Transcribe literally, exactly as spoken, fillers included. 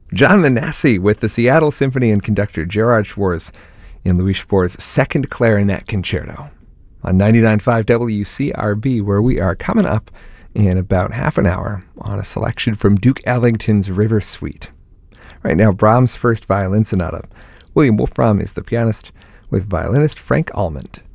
John Manassi with the Seattle Symphony and conductor Gerard Schwartz in Louis Spohr's Second Clarinet Concerto on ninety-nine point five W C R B, where we are coming up in about half an hour on a selection from Duke Ellington's River Suite. Right now, Brahms' First Violin Sonata. William Wolfram is the pianist with violinist Frank Almond.